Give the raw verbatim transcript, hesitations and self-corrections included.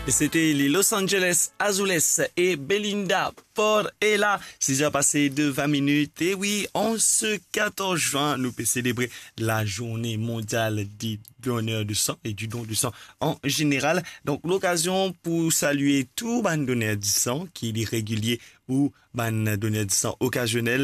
Et c'était les Los Angeles Azules et Belinda Portela. six heures passées de vingt minutes. Et oui, en ce quatorze juin, nous pouvons célébrer la journée mondiale du donneur de sang et du don du sang en général. Donc, l'occasion pour saluer tout ban donneur du sang qui est régulier ou ban donneur du sang occasionnel.